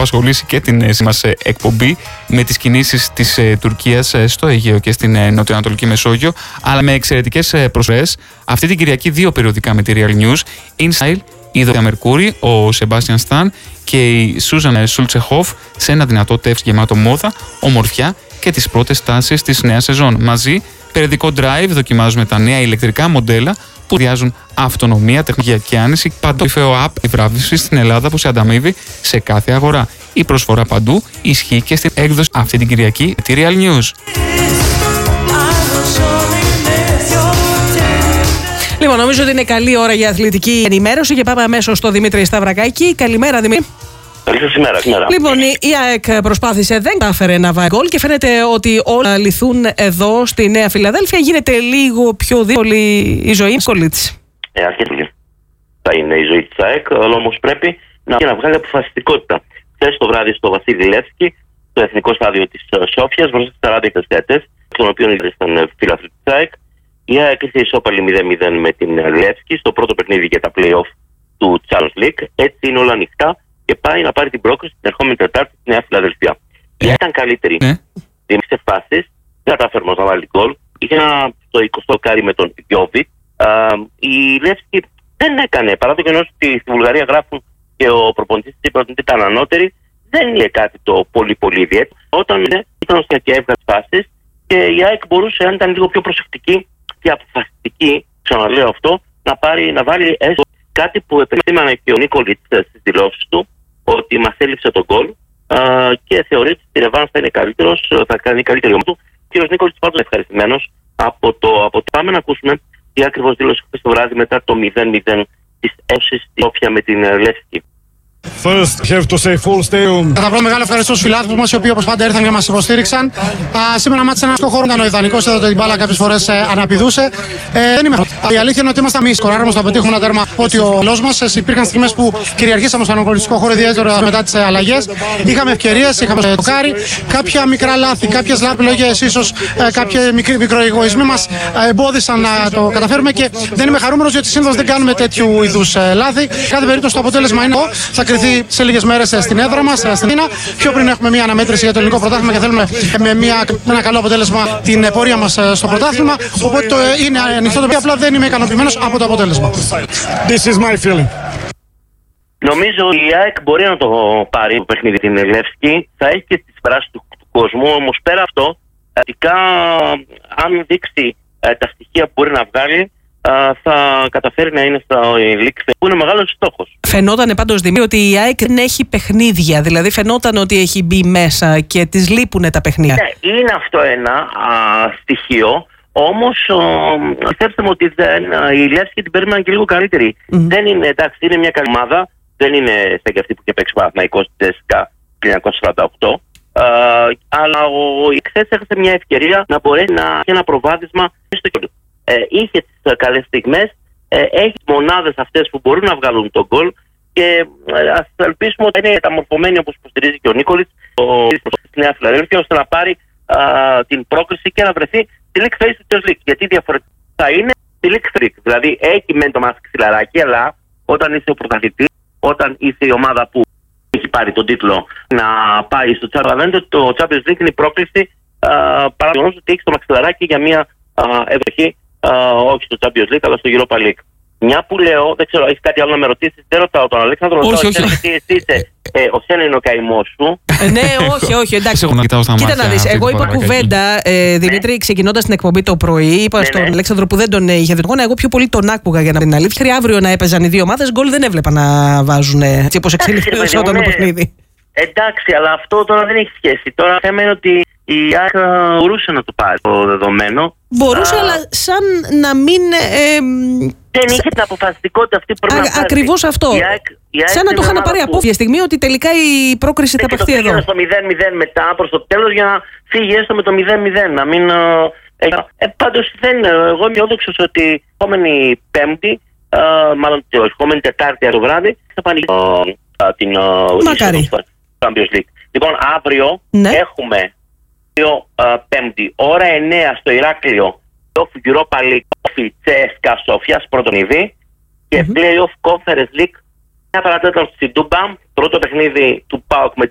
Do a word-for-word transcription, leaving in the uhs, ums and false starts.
απασχολήσει και την μας εκπομπή με τις κινήσεις της Τουρκίας στο Αιγαίο και στην νοτιοανατολική Μεσόγειο, αλλά με εξαιρετικές προσφορές. Αυτή την Κυριακή δύο περιοδικά με τη Real News, InStyle, η Δόκια Μερκούρη, ο Σεμπάστιαν Σταν και η Σούζαν Σούλτσεχοφ σε ένα δυνατό τεύς γεμάτο μόδα, ομορφιά και τις πρώτες τάσεις της νέας σεζόν. Μαζί, περιοδικό Drive, δοκιμάζουμε τα νέα ηλεκτρικά μοντέλα που διάζουν αυτονομία, τεχνολογία και άνεση. Παντού κορυφαίο app βράβευση στην Ελλάδα που σε ανταμείβει σε κάθε αγορά. Η προσφορά παντού ισχύει και στην έκδοση αυτή την Κυριακή τη Real News. Λοιπόν, νομίζω ότι είναι καλή ώρα για αθλητική ενημέρωση και πάμε αμέσως στο Δημήτρη Σταυρακάκη. Καλημέρα, Δημήτρη. Καλή σας ημέρα. Λοιπόν, η ΑΕΚ προσπάθησε, δεν κατάφερε να βάλει γκολ και φαίνεται ότι όλα λυθούν εδώ στη Νέα Φιλαδέλφια. Γίνεται λίγο πιο δύσκολη η ζωή της. Ε, αρκετή θα είναι η ζωή της ΑΕΚ, αλλά όμως πρέπει να, να βγάλει αποφασιστικότητα. Χθες το βράδυ στο Βασίλη Λεύσκι, στο εθνικό στάδιο της Σόφιας, μπροστά στις σαράντα εκατοστές, των οποίων ήταν φίλαθλοι της ΑΕΚ, η ΑΕΚ ήρθε ισόπαλη μηδέν μηδέν με την Λεύσκι στο πρώτο παιχνίδι για τα play-off του Champions League. Έτσι είναι όλα ανοιχτά και πάει να πάρει την πρόκριση την ερχόμενη Τετάρτη στη Νέα Φιλαδελφία. Η ΑΕΚ ήταν καλύτερη. Δημιούργησε φάσεις, δεν κατάφερε να βάλει γκολ. Είχε ένα το εικοστό κάρι με τον Γιώβιτ. Η Λεύσκι δεν έκανε, παρά το γεγονός ότι στη Βουλγαρία γράφουν και ο προπονητής είπε ότι ήταν ανώτερη, δεν είναι κάτι το πολύ πολύ ιδιαίτερο. Όταν ήταν ώστε και έβγαλε φάσεις και η ΑΕΚ μπορούσε, αν ήταν λίγο πιο προσεκτική και αποφασιστική, ξαναλέω αυτό, να, πάρει, να βάλει έστω κάτι που επεσήμανε και ο Νίκολιτς στις δηλώσεις του, ότι μας έλειψε τον γκολ και θεωρεί ότι στη ρεβάνς θα είναι καλύτερος, θα κάνει καλύτερη ομάδα του. Ο κ. Νίκολιτς πάντως ευχαριστημένος από το, από το πάμε να ακούσουμε τι ακριβώς δήλωσε χθες το βράδυ μετά το μηδέν μηδέν της Έσης στη Σόφια με την Λεύσκι. First, have to say full stadium. Κατά πρώτο, μεγάλο ευχαριστώ στους φιλάθλους μας, οι οποίοι όπως πάντα ήρθαν και μας υποστήριξαν. Α, σήμερα μάτισε ένα χώρο, ήταν ο ιδανικός, εδώ την μπάλα κάποιες φορές ε, αναπηδούσε. Ε, δεν είμαι. Η αλήθεια είναι ότι ήμασταν εμείς. Σκοράραμε στο να πετύχουμε ένα τέρμα ότι ο λόγος μας. Υπήρχαν στιγμές που κυριαρχήσαμε στον αγωνιστικό χώρο, ιδιαίτερα μετά τις αλλαγές. Είχαμε ευκαιρίες, είχαμε το κάρι. Κάποια μικρά λάθη, κάποιες επιλογές, ίσως ε, κάποιοι μικροεγωισμοί μας ε, εμπόδισαν να το καταφέρουμε και δεν είμαι χαρούμενος διότι συνήθως δεν κάνουμε τέτοιου είδους ε, λάθη. Κάθε περίπτωση το αποτέλεσμα είναι θα κρυθεί σε λίγες μέρες στην έδρα μας, στην Αθήνα. Πιο πριν έχουμε μια αναμέτρηση για το ελληνικό πρωτάθλημα και θέλουμε με, μια, με ένα καλό αποτέλεσμα την πορεία μας στο πρωτάθλημα. Οπότε το, είναι ανοιχτό το οποίο απλά δεν είμαι ικανοποιημένος από το αποτέλεσμα. This is my feeling. Νομίζω η ΑΕΚ μπορεί να το πάρει το παιχνίδι την Λεύσκη. Θα έχει και τις πράσεις του, του κόσμου. Όμως πέρα αυτό, ειδικά αν δείξει ε, τα στοιχεία που μπορεί να βγάλει, θα καταφέρει να είναι στο League, που είναι μεγάλος στόχος. Φαινόταν πάντως, Δημήτρη, ότι η ΑΕΚ δεν έχει παιχνίδια. Δηλαδή φαινόταν ότι έχει μπει μέσα και της λείπουν τα παιχνίδια. Ναι, είναι αυτό ένα α, στοιχείο. Όμως πιστέψτε μου ότι δεν, η Λεύσκη την περίμεναν και λίγο καλύτερη. Mm. Δεν είναι, εντάξει, είναι μια καλή ομάδα. Δεν είναι σαν και αυτή που είχε παίξει ο Παναθηναϊκός της ΕΣΚΑ χίλια εννιακόσια σαράντα οκτώ. Uh, αλλά ο Ιξές έχασε μια ευκαιρία να μπορέσει να έχει ένα προβάδισμα στο κέντρο. Ε, είχε τις καλές στιγμές, ε, έχει μονάδες αυτές που μπορούν να βγάλουν τον γκολ και ε, ας ελπίσουμε ότι είναι μεταμορφωμένοι όπως υποστηρίζει και ο Νίκολιτς στη Νέα Φιλαδέλφια ώστε να πάρει α, την πρόκριση και να βρεθεί στη League Phase του Champions League. Γιατί διαφορετικά θα είναι στη League Phase. Δηλαδή έχει μεν το μάτι ξυλαράκι, αλλά όταν είσαι ο πρωταθλητής, όταν είσαι η ομάδα που έχει πάρει τον τίτλο να πάει στο Champions League, το Champions League είναι η πρόκληση παρά το γεγονός ότι έχει το μαξιλαράκι για μια ευοχή. Uh, όχι στο Champions League, αλλά στο Europa League. Μια που λέω, δεν ξέρω, έχει κάτι άλλο να με ρωτήσεις, δεν ρωτάω τον Αλέξανδρο, όχι, ρωτάω όχι. εσύ, εσύ είσαι, ε, ο Σένα είναι ο καημός σου. Ε, ναι, όχι, όχι, εντάξει. Κοίτα να δεις, εγώ είπα κουβέντα, ε, Δημήτρη, ξεκινώντας την εκπομπή το πρωί, είπα ναι, στον ναι. Αλέξανδρο που δεν τον είχε δει. Εγώ πιο πολύ τον άκουγα για να την αλήθεια. Αύριο να έπαιζαν οι δύο ομάδες, γκολ δεν έβλεπα να βάζουν έτσι όπως εξελιχθόταν το παιχνίδι. Εντάξει, αλλά αυτό τώρα δεν έχει σχέση. Τώρα θέμα είναι ότι η ΑΕΚ μπορούσε να το πάρει το δεδομένο. Μπορούσε, α, αλλά σαν να μην. Ε, δεν είχε την αποφασιστικότητα αυτή που πρέπει να πάρει. Ακριβώς αυτό. Η ΑΕΚ, η ΑΕΚ σαν να το είχαν πάρει απόφαση για στιγμή ότι τελικά η πρόκριση θα παιχτεί εδώ. Στο μηδέν μηδέν μετά προς το τέλος για να φύγει έστω με το μηδέν μηδέν. Να μην. Ε, ε, πάντως δεν. Εγώ είμαι όδοξος ότι η επόμενη Πέμπτη, ε, μάλλον την επόμενη Τετάρτη το βράδυ, θα πάνε ε, την Champions League. Λοιπόν, αύριο ναι. έχουμε uh, Πέμπτη, ώρα εννέα στο Ηράκλειο, το Europa League, Τσέσκα Σόφιας, πρώτον είδη, και mm-hmm. Play-off Conference League, ένα παρατέταρτο στην Τούμπα, πρώτο παιχνίδι του ΠΑΟΚ με